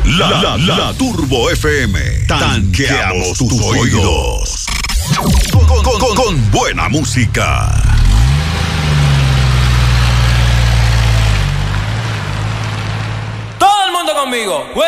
La Turbo FM. Tanqueamos tus oídos. Con buena música. Todo el mundo conmigo.